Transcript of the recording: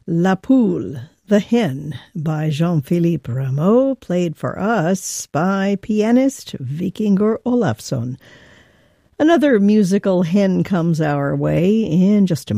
La Poule, The Hen, by Jean-Philippe Rameau, played for us by pianist Vikingur Olafsson. Another musical hen comes our way in just a